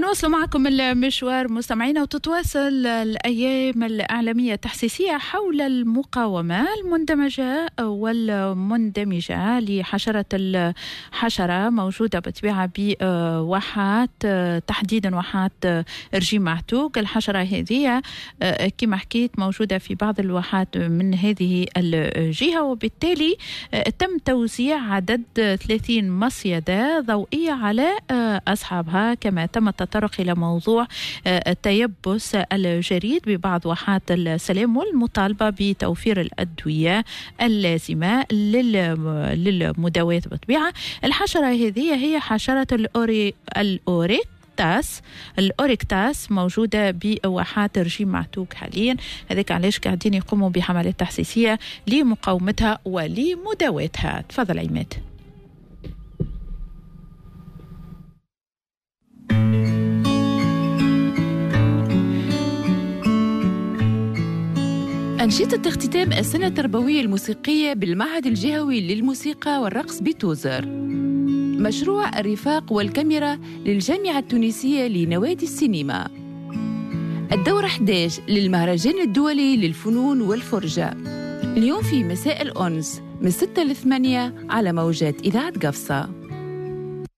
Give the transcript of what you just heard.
نواصل معكم المشوار مستمعينا، وتتواصل الأيام الإعلامية التحسيسية حول المقاومة المندمجة والمندمجة لحشرة الحشرة موجودة بطبيعة بواحات، تحديدا واحات رجيم معتوق. الحشرة هذه كما حكيت موجودة في بعض الواحات من هذه الجهة، وبالتالي تم توزيع عدد 30 مصيدة ضوئية على أصحابها، كما تم التطرق إلى موضوع التيبس الجريد ببعض واحات السلام والمطالبة بتوفير الأدوية اللازمة للمداواة بطبيعة. الحشرة هذه هي حشرة الأوريكتاس موجودة بواحات رجيم معتوق حاليا. هذاك علاش قاعدين يقوموا بحملات تحسيسية لمقاومتها ولمداواتها. تفضل عماد. أنشطة اختتام السنة التربوية الموسيقية بالمعهد الجهوي للموسيقى والرقص بتوزر. مشروع الرفاق والكاميرا للجامعة التونسية لنوادي السينما. الدورة 11 للمهرجان الدولي للفنون والفرجة. اليوم في مساء الأنس من 6 ل 8 على موجات إذاعة قفصة.